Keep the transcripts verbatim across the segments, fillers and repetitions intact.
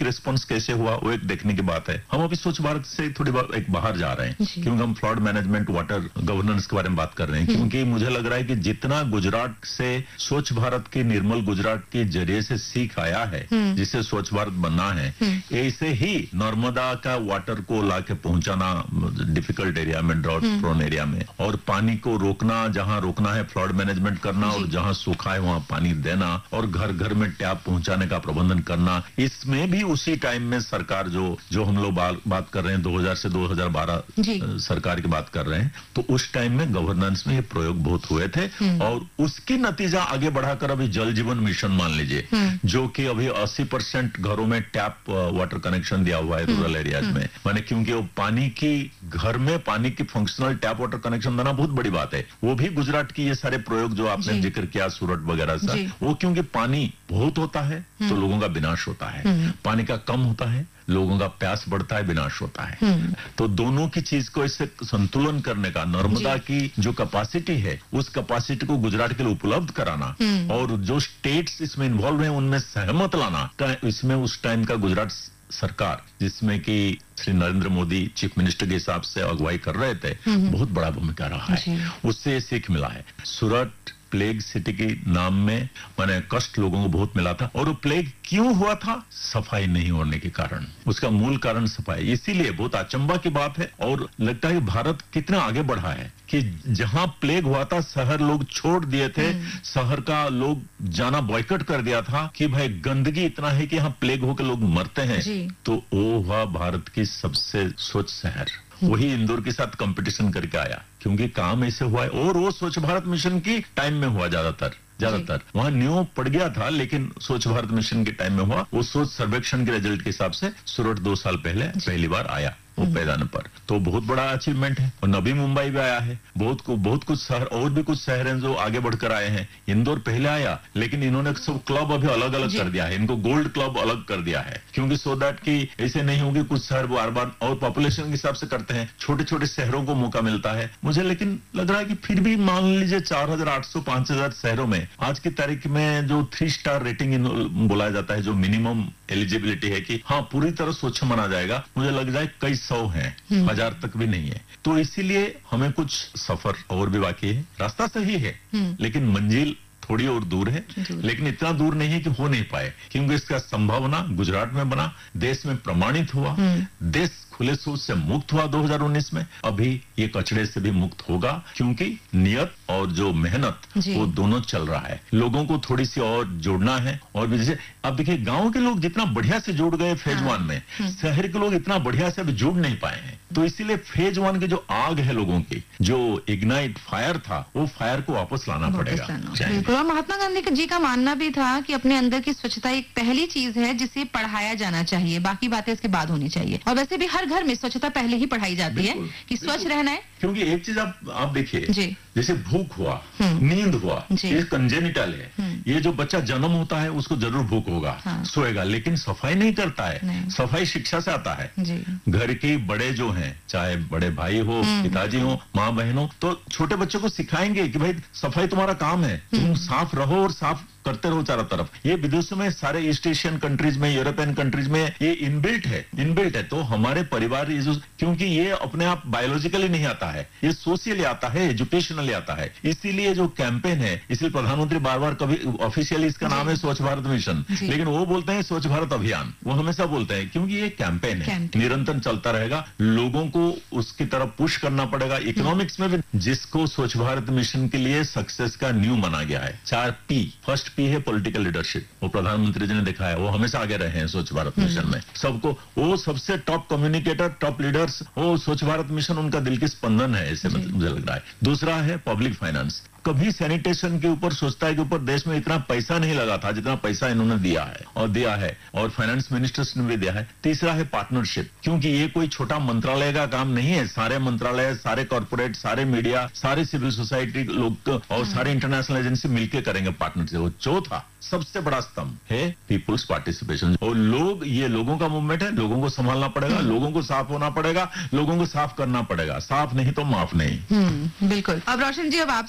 Quick response कैसे हुआ वो एक देखने की बात है। हम अभी स्वच्छ भारत से थोड़ी बार एक बाहर जा रहे हैं क्योंकि हम फ्लड मैनेजमेंट, वाटर गवर्नेंस के बारे में बात कर रहे हैं, क्योंकि मुझे लग रहा है कि जितना गुजरात से स्वच्छ भारत की, निर्मल गुजरात के जरिए से सीख आया है जिससे स्वच्छ भारत बनना है, ऐसे ही नर्मदा का वाटर को लाके पहुंचाना डिफिकल्ट एरिया में, ड्रॉट प्रोन एरिया में, और पानी को रोकना, जहां रोकना है फ्लड मैनेजमेंट करना, और जहां सूखा है वहां पानी देना, और घर घर में टैप पहुंचाने का प्रबंधन करना। इसमें भी उसी टाइम में सरकार जो जो हम लोग बा, बात कर रहे हैं दो हज़ार से दो हज़ार बारह सरकार की बात कर रहे हैं, तो उस टाइम में गवर्नेंस में ये प्रयोग बहुत हुए थे, और उसकी नतीजा आगे बढ़ाकर अभी जल जीवन मिशन मान लीजिए, जो कि अभी अस्सी परसेंट घरों में टैप वाटर कनेक्शन दिया हुआ है रूरल एरियाज में। माने क्योंकि वो पानी की, घर में पानी की फंक्शनल टैप वाटर कनेक्शन देना बहुत बड़ी बात है। वो भी गुजरात की ये सारे प्रयोग जो आपने जिक्र किया सूरत वगैरह सा, वो क्योंकि पानी बहुत होता है तो लोगों का विनाश होता है, पानी का कम होता है लोगों का प्यास बढ़ता है, विनाश होता है। तो दोनों की चीज को इससे संतुलन करने का, नर्मदा की जो कैपेसिटी है उस कैपेसिटी को गुजरात के लिए उपलब्ध कराना, और जो स्टेट्स इसमें इन्वॉल्व हैं उनमें सहमत लाना, इसमें उस टाइम का गुजरात सरकार, जिसमें कि श्री नरेंद्र मोदी चीफ मिनिस्टर के हिसाब से अगुवाई कर रहे थे, बहुत बड़ा भूमिका रहा है। उससे सीख मिला है। सूरत प्लेग सिटी के नाम में माने कष्ट लोगों को बहुत मिला था, और वो प्लेग क्यों हुआ था? सफाई नहीं होने के कारण। उसका मूल कारण सफाई। इसीलिए बहुत अचंभा की बात है, और लगता है कि भारत कितना आगे बढ़ा है कि जहां प्लेग हुआ था शहर लोग छोड़ दिए थे, शहर का लोग जाना बॉयकट कर दिया था कि भाई गंदगी इतना है कि यहाँ प्लेग होकर लोग मरते हैं। तो वो हुआ भारत की सबसे स्वच्छ शहर। वही इंदौर के साथ कंपटीशन करके आया, क्योंकि काम ऐसे हुआ है, और वो स्वच्छ भारत मिशन की टाइम में हुआ ज्यादातर ज्यादातर वहां न्यू पड़ गया था, लेकिन स्वच्छ भारत मिशन के टाइम में हुआ। वो स्वच्छ सर्वेक्षण के रिजल्ट के हिसाब से सूरत दो साल पहले पहली बार आया वो पैदान पर, तो बहुत बड़ा अचीवमेंट है। और नवी मुंबई भी आया है, बहुत को बहुत कुछ शहर, और भी कुछ शहर हैं जो आगे बढ़कर आए हैं। इंदौर पहले आया, लेकिन इन्होंने सब क्लब अभी अलग अलग कर दिया है, इनको गोल्ड क्लब अलग कर दिया है, क्योंकि सो दैट की ऐसे नहीं होगी कुछ शहर बार बार, और पॉपुलेशन के हिसाब से करते हैं, छोटे छोटे शहरों को मौका मिलता है। मुझे लेकिन लग रहा है कि फिर भी मान लीजिए चार हजार आठ सौ पांच हजार शहरों में आज की तारीख में जो थ्री स्टार रेटिंग बोला जाता है, जो मिनिमम एलिजिबिलिटी है कि हाँ पूरी तरह स्वच्छ माना जाएगा, मुझे लग जाए कई सौ हैं, हजार तक भी नहीं है। तो इसीलिए हमें कुछ सफर और भी बाकी है। रास्ता सही है, लेकिन मंजिल थोड़ी और दूर है, लेकिन इतना दूर नहीं है कि हो नहीं पाए, क्योंकि इसका संभावना गुजरात में बना, देश में प्रमाणित हुआ, देश खुले सोच से मुक्त हुआ दो हज़ार उन्नीस में। अभी ये कचड़े से भी मुक्त होगा, क्योंकि नियत और जो मेहनत वो दोनों चल रहा है। लोगों को थोड़ी सी और जोड़ना है, और भी जैसे अब देखिए गांव के लोग जितना बढ़िया से जुड़ गए फेज हाँ। वन में, शहर के लोग इतना बढ़िया से अभी जुड़ नहीं पाए हैं। तो इसीलिए फेज वन की जो आग है लोगों की, जो इग्नाइट फायर था, वो फायर को वापस लाना पड़ेगा। बिल्कुल। और महात्मा गांधी जी का मानना भी था कि अपने अंदर की स्वच्छता एक पहली चीज है जिसे पढ़ाया जाना चाहिए, बाकी बातें इसके बाद होनी चाहिए। और वैसे भी हर घर में स्वच्छता पहले ही पढ़ाई जाती है कि स्वच्छ रहना है। क्योंकि एक चीज आप आप देखिए, जैसे भूख हुआ, नींद हुआ, ये कंजेनिटल है। ये जो बच्चा जन्म होता है उसको जरूर भूख होगा, हाँ। सोएगा, लेकिन सफाई नहीं करता है। सफाई शिक्षा से आता है। घर के बड़े जो हैं, चाहे बड़े भाई हो, पिताजी हो, माँ बहन हो, तो छोटे बच्चों को सिखाएंगे कि भाई सफाई तुम्हारा काम है, तुम साफ रहो और साफ करते रहो चारों तरफ। ये विदेशों में, सारे ईस्ट एशियन कंट्रीज में, यूरोपियन कंट्रीज में ये इनबिल्ट है इनबिल्ट है। तो हमारे परिवार, क्योंकि ये अपने आप बायोलॉजिकली नहीं आता है, ये सोशली आता है, एजुकेशनली आता है। इसीलिए जो कैंपेन है, इसलिए प्रधानमंत्री बार बार, कभी ऑफिशियली इसका नाम है स्वच्छ भारत मिशन, लेकिन वो बोलते हैं स्वच्छ भारत अभियान, वो हमेशा बोलते हैं, क्योंकि ये कैंपेन है, निरंतर चलता रहेगा। लोगों को उसकी तरफ पुश करना पड़ेगा। इकोनॉमिक्स में भी, जिसको स्वच्छ भारत मिशन के लिए सक्सेस का न्यू माना गया है, चार पी। फर्स्ट पी है पॉलिटिकल लीडरशिप, वो प्रधानमंत्री जी ने दिखाया, वो हमेशा आगे रहे हैं स्वच्छ भारत मिशन में। सबको, वो सबसे टॉप कम्युनिकेटर, टॉप लीडर्स, वो स्वच्छ भारत मिशन उनका दिल की स्पंदन है, ऐसे मुझे लग रहा है। दूसरा है पब्लिक फाइनेंस। कभी सैनिटेशन के ऊपर, स्वच्छता के ऊपर देश में इतना पैसा नहीं लगा था जितना पैसा इन्होंने दिया है और दिया है और फाइनेंस मिनिस्टर्स ने भी दिया है। तीसरा है पार्टनरशिप, क्योंकि ये कोई छोटा मंत्रालय का काम नहीं है। सारे मंत्रालय, सारे कॉर्पोरेट, सारे मीडिया, सारे सिविल सोसाइटी लोग और सारे इंटरनेशनल एजेंसी मिलकर करेंगे पार्टनरशिप। चौथा सबसे बड़ा स्तंभ है पीपुल्स पार्टिसिपेशन। और लोग, ये लोगों का मूवमेंट है, लोगों को संभालना पड़ेगा, लोगों को साफ होना पड़ेगा, लोगों को साफ करना पड़ेगा। साफ नहीं तो माफ नहीं। हम्म, बिल्कुल। अब रोशन जी, अब आपसे हम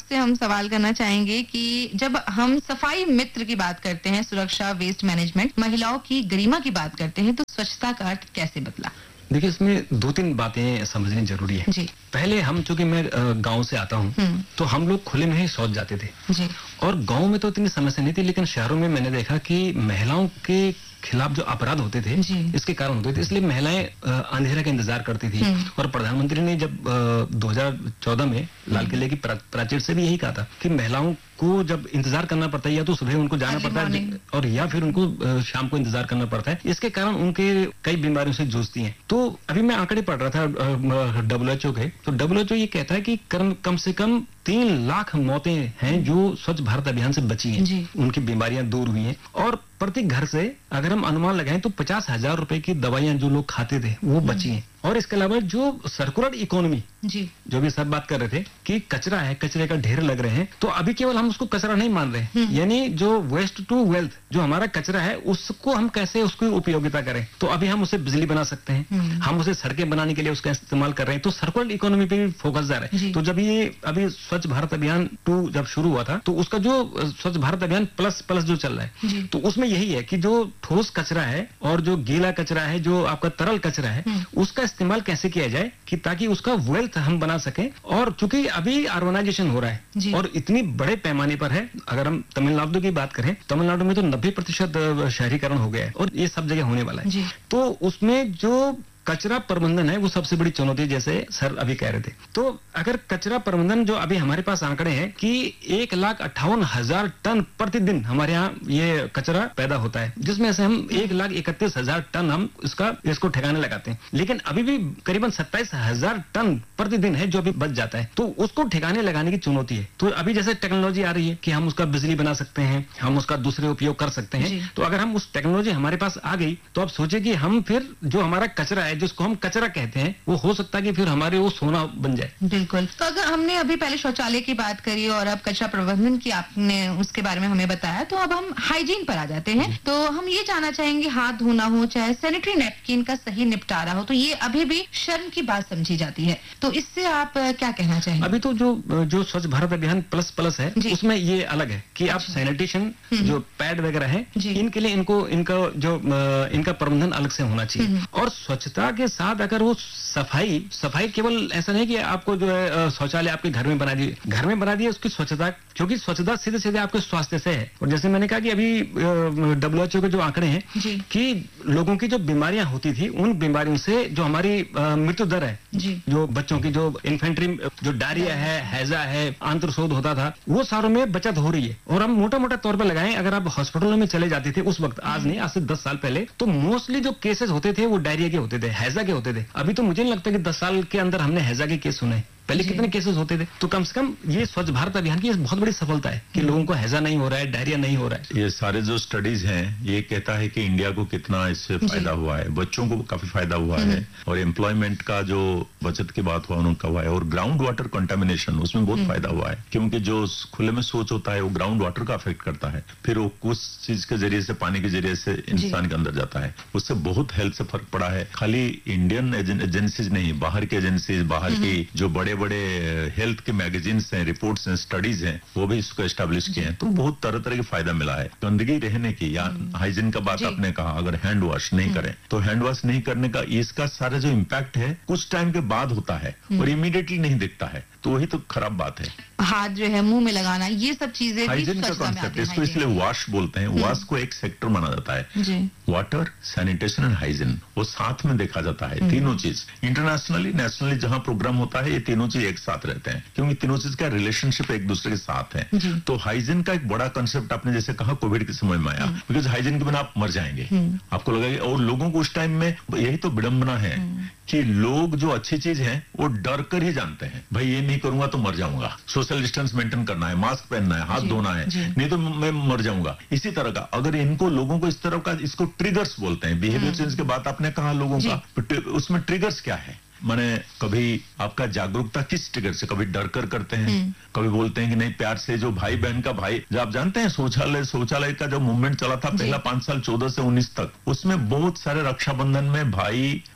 सवाल करना चाहेंगे कि जब हम सफाई मित्र की बात करते हैं, सुरक्षा, वेस्ट मैनेजमेंट, महिलाओं की गरिमा की बात करते हैं, तो स्वच्छता का अर्थ कैसे बदला? देखिए, इसमें दो तीन बातें समझनी जरूरी है। जी। पहले हम, चूंकि मैं गांव से आता हूँ, तो हम लोग खुले में ही शौच जाते थे। जी। और गांव में तो इतनी समस्या नहीं थी, लेकिन शहरों में मैंने देखा कि महिलाओं के खिलाफ जो अपराध होते थे इसके कारण होते थे, इसलिए महिलाएं अंधेरे का इंतजार करती थी। और प्रधानमंत्री ने जब दो हज़ार चौदह में लाल किले की प्राचीर से भी यही कहा था कि महिलाओं को जब इंतजार करना पड़ता है, या तो सुबह उनको जाना पड़ता है और या फिर उनको शाम को इंतजार करना पड़ता है, इसके कारण उनके कई बीमारियों से जूझती हैं। तो अभी मैं आंकड़े पढ़ रहा था डब्ल्यू एच ओ के, तो डब्ल्यू एच ओ ये कहता है कि कम से कम तीन लाख मौतें हैं जो स्वच्छ भारत अभियान से बची हैं, उनकी बीमारियां दूर हुई हैं। और प्रति घर से अगर हम अनुमान लगाएं तो पचास हजार रुपए की दवाइयां जो लोग खाते थे वो बची हैं। और इसके अलावा जो सर्कुलर इकोनॉमी, जी, जो भी सब बात कर रहे थे कि कचरा है, कचरे का ढेर लग रहे हैं, तो अभी केवल हम उसको कचरा नहीं मान रहे, यानी जो वेस्ट टू वेल्थ, जो हमारा कचरा है उसको हम कैसे उसकी उपयोगिता करें। तो अभी हम उसे बिजली बना सकते हैं, हम उसे सड़कें बनाने के लिए उसका इस्तेमाल कर रहे हैं, तो सर्कुलर इकोनॉमी पे भी फोकस जा रहा है। तो जब ये अभी स्वच्छ भारत अभियान टू जब शुरू हुआ था, तो उसका जो स्वच्छ भारत अभियान प्लस प्लस जो चल रहा है, तो उसमें यही है कि जो ठोस कचरा है और जो गीला कचरा है, जो आपका तरल कचरा है, उसका इस्तेमाल कैसे किया जाए कि ताकि उसका वेल्थ हम बना सकें। और चूंकि अभी अर्बनाइजेशन हो रहा है और इतनी बड़े पैमाने पर है, अगर हम तमिलनाडु की बात करें, तमिलनाडु में तो नब्बे प्रतिशत शहरीकरण हो गया है और ये सब जगह होने वाला है। तो उसमें जो कचरा प्रबंधन है वो सबसे बड़ी चुनौती, जैसे सर अभी कह रहे थे। तो अगर कचरा प्रबंधन, जो अभी हमारे पास आंकड़े हैं कि एक लाख अट्ठावन हजार टन प्रतिदिन हमारे यहाँ ये कचरा पैदा होता है, जिसमें से हम एक लाख इकतीस हजार टन हम इसका इसको ठिकाने लगाते हैं, लेकिन अभी भी करीबन सत्ताईस हजार टन प्रतिदिन है जो अभी बच जाता है। तो उसको ठिकाने लगाने की चुनौती है। तो अभी जैसे टेक्नोलॉजी आ रही है कि हम उसका बिजली बना सकते हैं, हम उसका दूसरे उपयोग कर सकते हैं, तो अगर हम उस टेक्नोलॉजी हमारे पास आ गई तो आप सोचिए कि हम फिर जो हमारा कचरा है, जिसको हम कचरा कहते हैं, वो हो सकता है कि फिर हमारे वो सोना बन जाए। बिल्कुल। तो अगर हमने अभी पहले शौचालय की बात करी और अब कचरा प्रबंधन की आपने उसके बारे में हमें बताया, तो अब हम हाइजीन पर आ जाते हैं। तो हम ये जानना चाहेंगे, हाथ धोना हो चाहे सैनिटरी नैपकिन का सही निपटारा हो, तो ये अभी भी शर्म की बात समझी जाती है, तो इससे आप क्या कहना चाहेंगे? अभी तो जो जो स्वच्छ भारत अभियान प्लस प्लस है उसमें ये अलग है कि आप सैनिटेशन जो पैड वगैरह है, इनके लिए इनको इनका जो इनका प्रबंधन अलग से होना चाहिए। और स्वच्छता के साथ अगर वो सफाई सफाई केवल ऐसा नहीं कि आपको जो है शौचालय आपके घर में बना दिए, घर में बना दिए उसकी स्वच्छता, क्योंकि स्वच्छता सीधे सीधे आपके स्वास्थ्य से है। और जैसे मैंने कहा कि अभी डब्ल्यू एच ओ के जो आंकड़े हैं कि लोगों की जो बीमारियां होती थी, उन बीमारियों से जो हमारी मृत्यु दर है, जो बच्चों की जो इन्फेंट्री जो डायरिया है, हैजा है, आंत्रशोथ होता था, वो सारों में बचत हो रही है। और हम मोटा मोटा तौर पर लगाएं, अगर आप हॉस्पिटलों में चले जाते थे उस वक्त, आज नहीं, आज से दस साल पहले, तो मोस्टली जो केसेस होते थे वो डायरिया के होते थे, हैजा के होते थे। अभी तो मुझे नहीं लगता कि दस साल के अंदर हमने हैजा के केस सुने। पहले कितने केसेस होते थे। तो कम से कम ये स्वच्छ भारत अभियान की बहुत बड़ी सफलता है कि लोगों को हैजा नहीं हो रहा है, डायरिया नहीं हो रहा है। ये सारे जो स्टडीज हैं ये कहता है कि इंडिया को कितना इससे फायदा हुआ है, बच्चों को काफी फायदा हुआ है, और एम्प्लॉयमेंट का जो बचत की बात हुआ उनका हुआ है, और ग्राउंड वाटर कंटामिनेशन उसमें बहुत फायदा हुआ है, क्योंकि जो खुले में शौच होता है वो ग्राउंड वाटर का अफेक्ट करता है, फिर वो कुछ चीज के जरिए से, पानी के जरिए से इंसान के अंदर जाता है, उससे बहुत हेल्थ से फर्क पड़ा है। खाली इंडियन एजेंसीज नहीं, बाहर की एजेंसीज, बाहर की जो बड़े बड़े हेल्थ के मैगजीन्स हैं, रिपोर्ट्स हैं, स्टडीज हैं, वो भी इसको एस्टेब्लिश किए हैं। तो बहुत तरह तरह के फायदा मिला है। गंदगी रहने की या हाइजीन का बात आपने कहा, अगर हैंड वॉश नहीं करें तो हैंड वॉश नहीं करने का इसका सारा जो इम्पैक्ट है कुछ टाइम के बाद होता है और इमीडिएटली नहीं दिखता है, तो वही तो खराब बात है। हाथ जो है मुंह में लगाना, ये सब चीजें हाइजीन का कॉन्सेप्ट, इसको इसलिए वॉश बोलते हैं। वॉश को एक सेक्टर माना जाता है, वाटर, सैनिटेशन एंड हाइजीन, वो साथ में देखा जाता है। तीनों चीज इंटरनेशनली, नेशनली जहां प्रोग्राम होता है, ये तीनों चीज एक साथ रहते हैं, क्योंकि तीनों चीज का रिलेशनशिप एक दूसरे के साथ है। तो हाइजीन का एक बड़ा कंसेप्ट आपने जैसे कहा कोविड के समय में आया, बिकॉज हाइजीन के बिना आप मर जाएंगे, आपको लगेगा। और लोगों को उस टाइम में यही तो विडंबना है कि लोग जो अच्छी चीज है वो डर कर ही जानते हैं, भाई ये नहीं करूंगा तो मर जाऊंगा, सोशल डिस्टेंस मेंटेन करना है, मास्क पहनना है, हाथ धोना है, नहीं तो मैं मर जाऊंगा। इसी तरह का अगर इनको लोगों को इस तरह का, इसको ट्रिगर्स बोलते हैं, बिहेवियर चेंज की बात आपने कहा लोगों का, उसमें ट्रिगर्स क्या है, माने कभी आपका जागरूकता किस ट्रिगर से, कभी डर कर करते हैं, कभी बोलते हैं कि नहीं प्यार से, जो भाई बहन का भाई, जो आप जानते हैं शौचालय शौचालय का जो मूवमेंट चला था पहला पांच साल चौदह से उन्नीस तक, उसमें बहुत सारे रक्षाबंधन में भाई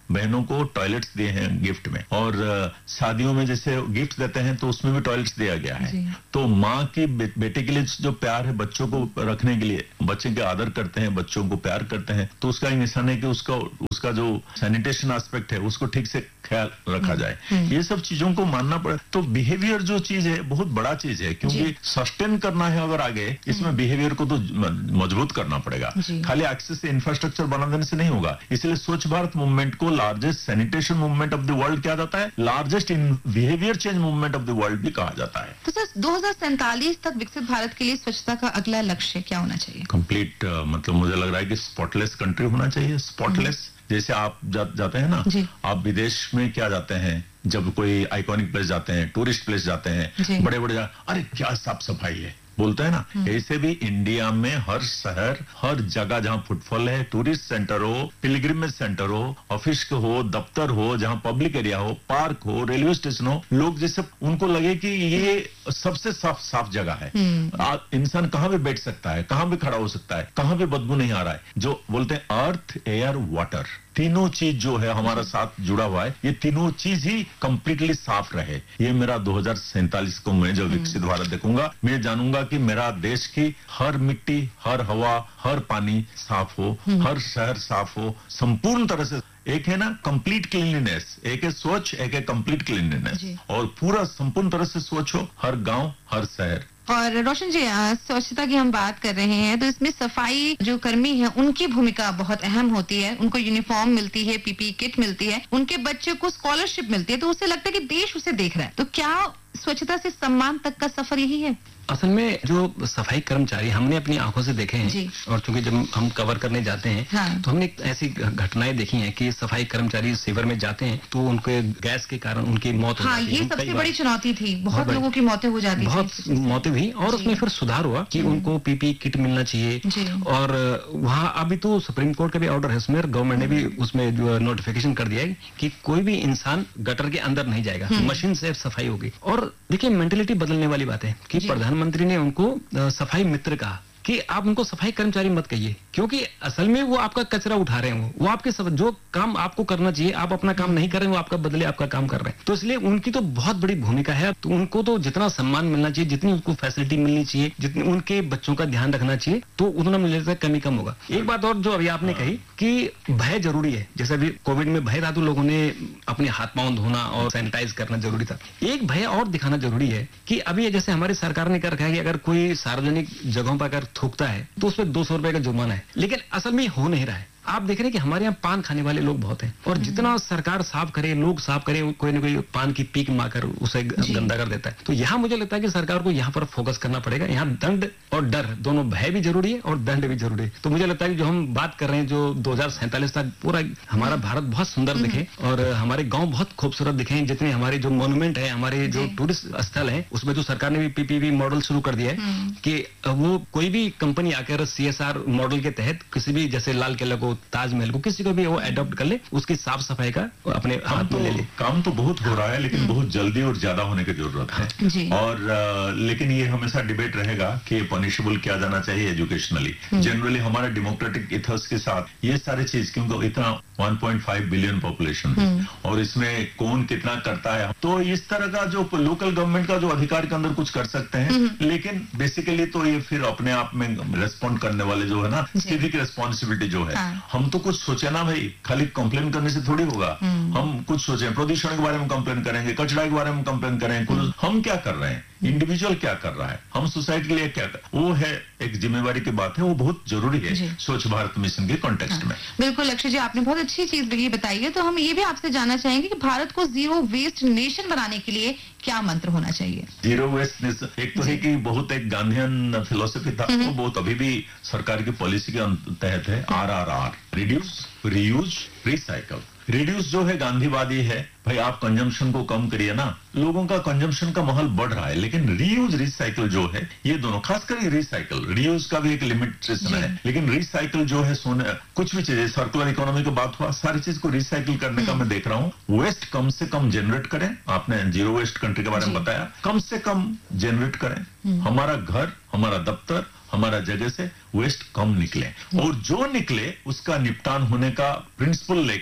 बहनों को टॉयलेट्स दिए हैं गिफ्ट में, और शादियों में जैसे गिफ्ट देते हैं तो उसमें भी टॉयलेट्स दिया गया है। तो माँ की बे, बेटे के लिए जो प्यार है बच्चों को रखने के लिए, बच्चे के आदर करते हैं, बच्चों को प्यार करते हैं, तो उसका एक निशान है कि उसका उसका जो सैनिटेशन एस्पेक्ट है उसको ठीक से ख्याल रखा जाए। ये सब चीजों को मानना पड़े। तो बिहेवियर जो चीज है बहुत बड़ा चीज है, क्योंकि सस्टेन करना है अगर आगे, इसमें बिहेवियर को तो मजबूत करना पड़ेगा। खाली एक्सेस इंफ्रास्ट्रक्चर बना देने से नहीं होगा। इसलिए स्वच्छ भारत मूवमेंट को largest sanitation movement of the world कहा जाता है, largest in behaviour change movement of the world भी कहा जाता है। तो सर दो हजार सैंतालीस तक विकसित भारत के लिए स्वच्छता का अगला लक्ष्य क्या होना चाहिए? कंप्लीट uh, मतलब मुझे लग रहा है कि स्पॉटलेस कंट्री होना चाहिए। स्पॉटलेस जैसे आप जा, जाते हैं ना, आप विदेश में क्या जाते हैं, जब कोई आइकॉनिक प्लेस जाते हैं, टूरिस्ट प्लेस जाते हैं, बड़े बड़े, अरे क्या साफ सफाई है बोलते हैं ना, ऐसे भी इंडिया में हर शहर, हर जगह जहां फुटफॉल है, टूरिस्ट सेंटर हो, पिलग्रिमेज सेंटर हो, ऑफिस हो, दफ्तर हो, जहां पब्लिक एरिया हो, पार्क हो, रेलवे स्टेशन हो, लोग जैसे उनको लगे कि ये सबसे साफ साफ जगह है, इंसान कहां भी बैठ सकता है, कहां भी खड़ा हो सकता है, कहां भी बदबू नहीं आ रहा है। जो बोलते हैं अर्थ, एयर, वाटर, तीनों चीज जो है हमारा साथ जुड़ा हुआ है, ये तीनों चीज ही कंप्लीटली साफ रहे। ये मेरा दो हजार सैंतालीस को मैं जब विकसित भारत देखूंगा, मैं जानूंगा कि मेरा देश की हर मिट्टी, हर हवा, हर पानी साफ हो, हर शहर साफ हो, संपूर्ण तरह से। एक है ना कंप्लीट क्लीनलीनेस, एक है स्वच्छ, एक है कंप्लीट क्लीनलीनेस, और पूरा संपूर्ण तरह से स्वच्छ हो हर गांव, हर शहर। और रोशन जी, स्वच्छता की हम बात कर रहे हैं तो इसमें सफाई जो कर्मी है उनकी भूमिका बहुत अहम होती है। उनको यूनिफॉर्म मिलती है, पीपी किट मिलती है, उनके बच्चे को स्कॉलरशिप मिलती है, तो उससे लगता है कि देश उसे देख रहा है। तो क्या स्वच्छता से सम्मान तक का सफर यही है? असल में जो सफाई कर्मचारी हमने अपनी आंखों से देखे हैं, और चूंकि जब हम कवर करने जाते हैं हाँ। तो हमने ऐसी घटनाएं देखी हैं कि सफाई कर्मचारी सीवर में जाते हैं तो उनके गैस के कारण उनकी मौत हाँ, हो जाती है। ये सबसे बड़ी चुनौती थी, बहुत लोगों की मौतें हो जाती थी, बहुत मौतें हुई, और उसमें फिर सुधार हुआ कि उनको पीपी किट मिलना चाहिए। और वहाँ अभी तो सुप्रीम कोर्ट का भी ऑर्डर है, उसमें गवर्नमेंट ने भी उसमें जो नोटिफिकेशन कर दिया है कि कोई भी इंसान गटर के अंदर नहीं जाएगा, मशीन से सफाई होगी। और देखिए मेंटेलिटी बदलने वाली बात है कि प्रधानमंत्री ने उनको सफाई मित्र कहा कि आप उनको सफाई कर्मचारी मत कहिए, क्योंकि असल में वो आपका कचरा उठा रहे हैं, वो आपके सब जो काम आपको करना चाहिए आप अपना काम नहीं कर रहे हैं, वो आपका बदले आपका काम कर रहे हैं। तो इसलिए उनकी तो बहुत बड़ी भूमिका है। तो उनको तो जितना सम्मान मिलना चाहिए, जितनी उनको फैसिलिटी मिलनी चाहिए, जितनी उनके बच्चों का ध्यान रखना चाहिए, तो उतना मुझे लगता है कमी कम होगा। एक बात और जो अभी आपने कही कि भय जरूरी है, जैसे अभी कोविड में भय था तो लोगों ने अपने हाथ पांव धोना और सैनिटाइज करना जरूरी था। एक भय और दिखाना जरूरी है कि अभी जैसे हमारी सरकार ने कर रखा है कि अगर कोई सार्वजनिक जगहों पर अगर थूकता है तो उसमें दो सौ रुपए का जुर्माना है, लेकिन असल में हो नहीं रहा है। आप देख रहे हैं कि हमारे यहाँ पान खाने वाले लोग बहुत हैं, और जितना सरकार साफ करे, लोग साफ करे, कोई ना कोई पान की पीक मारकर उसे गंदा कर देता है। तो यहाँ मुझे लगता है कि सरकार को यहाँ पर फोकस करना पड़ेगा। यहाँ दंड और डर दोनों, भय भी जरूरी है और दंड भी जरूरी है। तो मुझे लगता है कि जो हम बात कर रहे हैं, जो दो हजार सैंतालीस तक पूरा हमारा भारत बहुत सुंदर दिखे और हमारे गाँव बहुत खूबसूरत दिखे, जितने हमारे जो मोन्यूमेंट है, हमारे जो टूरिस्ट स्थल है, उसमें जो सरकार ने भी पीपीपी मॉडल शुरू कर दिया है कि वो कोई भी कंपनी आकर सीएसआर मॉडल के तहत किसी भी, जैसे लाल किला को, ताजमहल को, किसी को भी वो अडॉप्ट कर ले, उसकी साफ सफाई का अपने हाथ में ले ले। काम तो बहुत हो रहा है, लेकिन बहुत जल्दी और ज्यादा होने की जरूरत है। और आ, लेकिन ये हमेशा डिबेट रहेगा कि पनिशेबल किया जाना चाहिए एजुकेशनली। जनरली हमारे डेमोक्रेटिक इथस के साथ ये सारी चीज, क्योंकि इतना एक पॉइंट पाँच बिलियन पॉपुलेशन है और इसमें कौन कितना करता है, तो इस तरह का जो लोकल गवर्नमेंट का जो अधिकार के अंदर कुछ कर सकते हैं, लेकिन बेसिकली तो ये फिर अपने आप में रेस्पॉन्ड करने वाले जो है ना, सिविक रिस्पॉन्सिबिलिटी जो है, हम तो कुछ सोचे ना भाई, खाली कंप्लेन करने से थोड़ी होगा। हम कुछ सोचे, प्रदूषण के बारे में कंप्लेन करेंगे, कचरा के बारे में कंप्लेन करेंगे, हम क्या कर रहे हैं, इंडिविजुअल क्या कर रहा है, हम सोसाइटी के लिए क्या कर, वो है एक जिम्मेवारी की बात है, वो बहुत जरूरी है स्वच्छ भारत मिशन के कॉन्टेक्स्ट में। बिल्कुल अक्षय जी, आपने बहुत अच्छी चीज ये बताई है। तो हम ये भी आपसे जानना चाहेंगे कि भारत को जीरो वेस्ट नेशन बनाने के लिए क्या मंत्र होना चाहिए? जीरो वेस्ट नेशन एक तो है कि बहुत एक गांधीयन फिलोसफी था, वो बहुत अभी भी सरकार की पॉलिसी के तहत है, are are are, reduce, reuse, recycle. Reduce जो है गांधीवादी है, भाई आप कंजम्पशन को कम करिए ना, लोगों का कंजम्पशन का माहौल बढ़ रहा है। लेकिन रीयूज रिसाइकल जो है, ये दोनों, खासकर रिसाइकल, रीयूज का भी एक लिमिटेशन है, लेकिन रिसाइकल जो है, सोने कुछ भी चीजें, सर्कुलर इकोनॉमी की बात हुआ, सारी चीज को रिसाइकिल करने का मैं देख रहा हूँ। वेस्ट कम से कम जनरेट करें, आपने जीरो वेस्ट कंट्री के बारे में बताया, कम से कम जनरेट करें, हमारा घर, हमारा दफ्तर, हमारा जगह से वेस्ट कम निकले, और जो निकले उसका निपटान होने का प्रिंसिपल लेके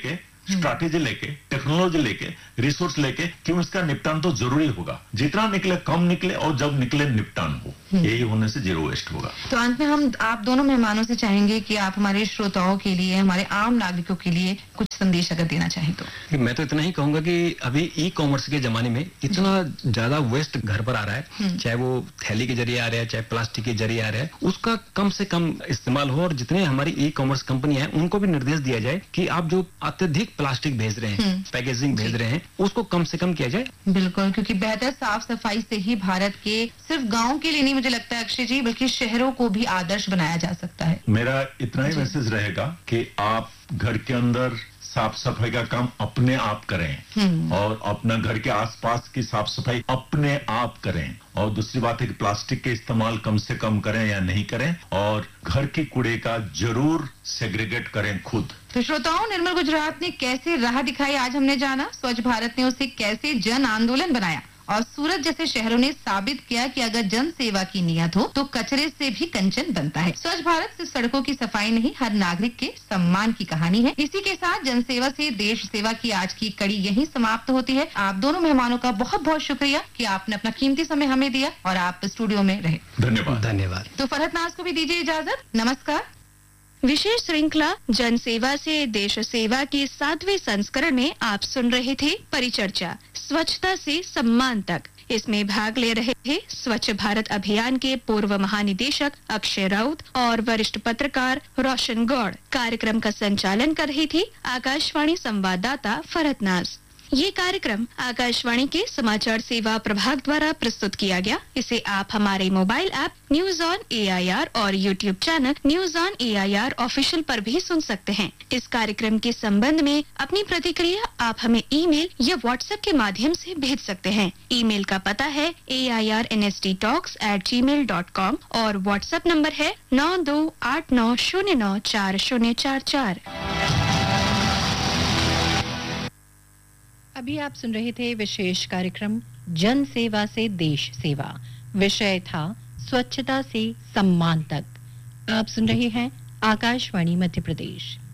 स्ट्रैटेजी लेके, टेक्नोलॉजी लेके, रिसोर्स लेके, क्यों इसका निपटान तो जरूरी होगा। जितना निकले कम निकले और जब निकले निपटान हो, यही होने से जीरो वेस्ट होगा। तो अंत में हम आप दोनों मेहमानों से चाहेंगे कि आप हमारे श्रोताओं के लिए, हमारे आम नागरिकों के लिए कुछ संदेश अगर देना चाहें तो। मैं तो इतना ही कहूंगा कि अभी ई कॉमर्स के जमाने में इतना ज्यादा वेस्ट घर पर आ रहा है, चाहे वो थैली के जरिए आ रहा है, चाहे प्लास्टिक के जरिए आ रहा है, उसका कम से कम इस्तेमाल हो। और जितने हमारी ई कॉमर्स कंपनी है उनको भी निर्देश दिया जाए कि आप जो अत्यधिक प्लास्टिक भेज रहे हैं, पैकेजिंग भेज रहे हैं, उसको कम से कम किया जाए। बिल्कुल, क्योंकि बेहतर साफ सफाई से ही भारत के सिर्फ गाँव के लिए नहीं, मुझे लगता है अक्षय जी, बल्कि शहरों को भी आदर्श बनाया जा सकता है। मेरा इतना ही मैसेज रहेगा कि आप घर के अंदर साफ सफाई का काम अपने आप करें और अपना घर के आसपास की साफ सफाई अपने आप करें। और दूसरी बात है कि प्लास्टिक के इस्तेमाल कम से कम करें या नहीं करें, और घर के कूड़े का जरूर सेग्रीगेट करें खुद। तो श्रोताओं, निर्मल गुजरात ने कैसे राह दिखाई आज हमने जाना। स्वच्छ भारत ने उसे कैसे जन आंदोलन बनाया और सूरत जैसे शहरों ने साबित किया कि अगर जन सेवा की नियत हो तो कचरे से भी कंचन बनता है। स्वच्छ भारत सिर्फ सड़कों की सफाई नहीं, हर नागरिक के सम्मान की कहानी है। इसी के साथ जन सेवा से देश सेवा की आज की कड़ी यहीं समाप्त होती है। आप दोनों मेहमानों का बहुत बहुत शुक्रिया कि आपने अपना कीमती समय हमें दिया और आप स्टूडियो में रहे। धन्यवाद। धन्यवाद। तो फरहत नाज को भी दीजिए इजाजत। नमस्कार। विशेष श्रृंखला जन सेवा से देश सेवा के सातवें संस्करण में आप सुन रहे थे परिचर्चा स्वच्छता से सम्मान तक। इसमें भाग ले रहे थे स्वच्छ भारत अभियान के पूर्व महानिदेशक अक्षय राउत और वरिष्ठ पत्रकार रोशन गौड़। कार्यक्रम का संचालन कर रही थी आकाशवाणी संवाददाता फरहत नाज। ये कार्यक्रम आकाशवाणी के समाचार सेवा प्रभाग द्वारा प्रस्तुत किया गया। इसे आप हमारे mobile app news on A I R और YouTube channel news on A I R official पर भी सुन सकते हैं। इस कार्यक्रम के संबंध में अपनी प्रतिक्रिया आप हमें ईमेल या व्हाट्सएप के माध्यम से भेज सकते हैं। ईमेल का पता है ए I R N S T talks eight ji mail dot com और व्हाट्सएप नंबर है नौ दो आठ नौ शून्य नौ चार शून्य चार चार। अभी आप सुन रहे थे विशेष कार्यक्रम जन सेवा से देश सेवा। विषय था स्वच्छता से सम्मान तक। आप सुन रहे हैं आकाशवाणी मध्य प्रदेश।